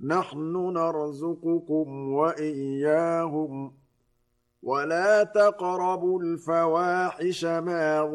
نَحْنُ نَرْزُقُكُمْ وَإِيَّاهُمْ ۖ وَلَا تَقْرَبُوا الْفَوَاحِشَ مَا